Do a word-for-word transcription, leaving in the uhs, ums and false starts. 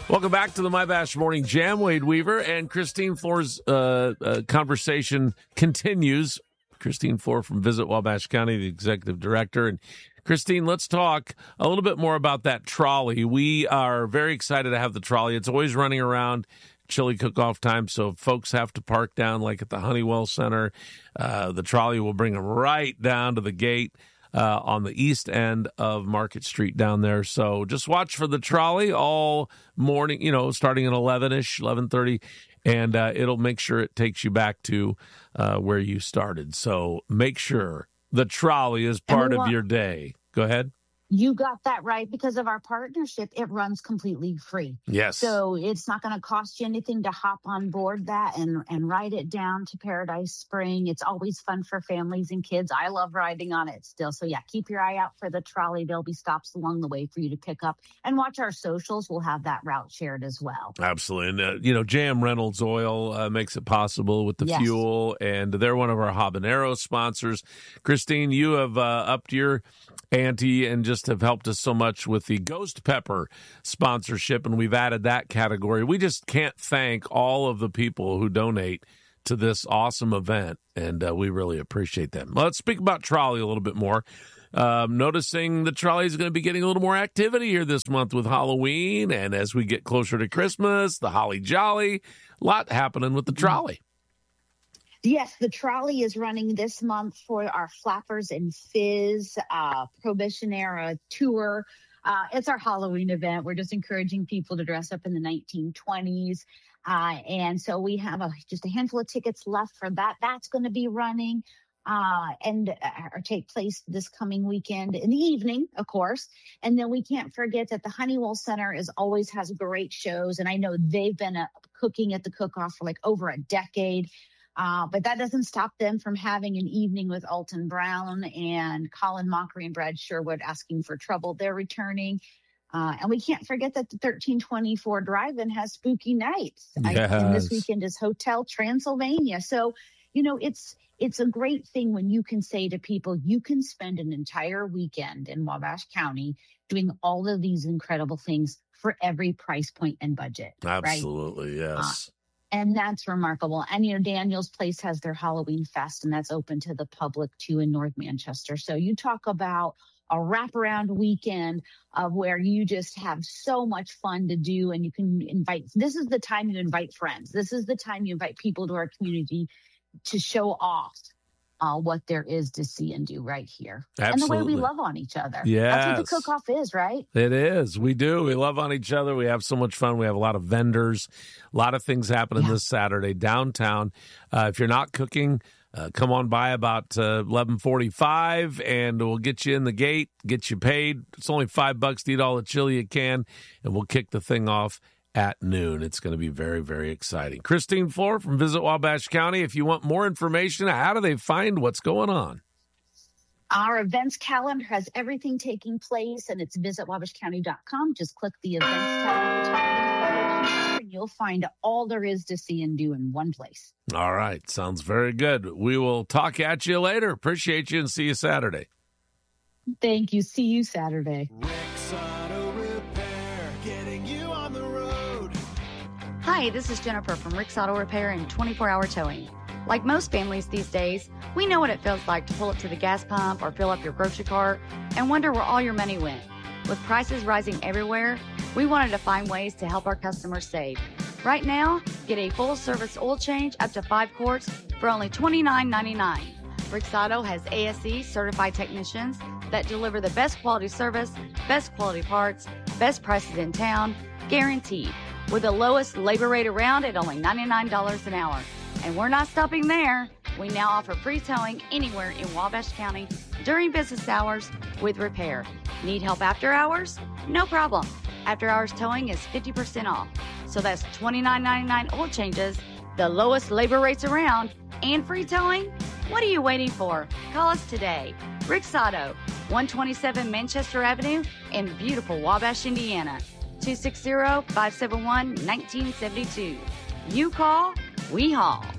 Welcome back to the My Bash Morning Jam. Wade Weaver and Christine Floor's uh, uh, conversation continues. Christine Floor from Visit Wabash County, the executive director. And Christine, let's talk a little bit more about that trolley. We are very excited to have the trolley. It's always running around chili cook-off time, so folks have to park down like at the Honeywell Center. Uh, the trolley will bring them right down to the gate uh, on the east end of Market Street down there. So just watch for the trolley all morning, you know, starting at eleven-ish, eleven thirty, and uh, it'll make sure it takes you back to uh, where you started. So make sure the trolley is part of your day. Go ahead. You got that right. Because of our partnership, it runs completely free. Yes. So it's not going to cost you anything to hop on board that and, and ride it down to Paradise Spring. It's always fun for families and kids. I love riding on it still. So yeah, keep your eye out for the trolley. There'll be stops along the way for you to pick up, and watch our socials. We'll have that route shared as well. Absolutely. And, uh, you know, J M Reynolds Oil uh, makes it possible with the Yes. fuel, and they're one of our habanero sponsors. Christine, you have uh, upped your ante and just have helped us so much with the Ghost Pepper sponsorship, and we've added that category. We just can't thank all of the people who donate to this awesome event, and uh, we really appreciate them. Let's speak about trolley a little bit more. Um, noticing the trolley is going to be getting a little more activity here this month with Halloween, and as we get closer to Christmas, the Holly Jolly, a lot happening with the trolley. Yes, the trolley is running this month for our Flappers and Fizz uh, Prohibition Era tour. Uh, it's our Halloween event. We're just encouraging people to dress up in the nineteen twenties. Uh, and so we have a, just a handful of tickets left for that. That's going to be running uh, and uh, or take place this coming weekend in the evening, of course. And then we can't forget that the Honeywell Center is always has great shows. And I know they've been uh, cooking at the cook-off for like over a decade. Uh, but that doesn't stop them from having an evening with Alton Brown and Colin Mockery and Brad Sherwood Asking for Trouble. They're returning. Uh, and we can't forget that the thirteen twenty-four Drive-In has spooky nights. Yes. I, and this weekend is Hotel Transylvania. So, you know, it's it's a great thing when you can say to people, you can spend an entire weekend in Wabash County doing all of these incredible things for every price point and budget. Absolutely, right? yes. Uh, And that's remarkable. And, you know, Daniel's Place has their Halloween Fest, and that's open to the public, too, in North Manchester. So you talk about a wraparound weekend of where you just have so much fun to do, and you can invite – this is the time you invite friends. This is the time you invite people to our community to show off uh, what there is to see and do right here. Absolutely. And the way we love on each other. Yes. That's what the cook-off is, right? It is. We do. We love on each other. We have so much fun. We have a lot of vendors, a lot of things happening yeah. this Saturday downtown. Uh, if you're not cooking, uh, come on by about uh, eleven forty-five, and we'll get you in the gate, get you paid. It's only five bucks to eat all the chili you can, and we'll kick the thing off at noon. It's going to be very, very exciting. Christine Floor from Visit Wabash County. If you want more information, how do they find what's going on? Our events calendar has everything taking place, and it's visit wabash county dot com. Just click the events tab, and you'll find all there is to see and do in one place. All right. Sounds very good. We will talk at you later. Appreciate you, and see you Saturday. Thank you. See you Saturday. Rick's Auto Repair, getting you on the road. Hi, this is Jennifer from Rick's Auto Repair and twenty-four hour Towing. Like most families these days, we know what it feels like to pull up to the gas pump or fill up your grocery cart and wonder where all your money went. With prices rising everywhere, we wanted to find ways to help our customers save. Right now, get a full-service oil change up to five quarts for only twenty-nine ninety-nine. Rick's Auto has A S E certified technicians that deliver the best quality service, best quality parts, best prices in town, guaranteed, with the lowest labor rate around at only ninety-nine dollars an hour. And we're not stopping there. We now offer free towing anywhere in Wabash County during business hours with repair. Need help after hours? No problem. After hours towing is fifty percent off. So that's twenty-nine ninety-nine oil changes, the lowest labor rates around, and free towing? What are you waiting for? Call us today. Rick's Auto, one twenty-seven Manchester Avenue in beautiful Wabash, Indiana. two six zero, five seven one, one nine seven two. You call, we haul.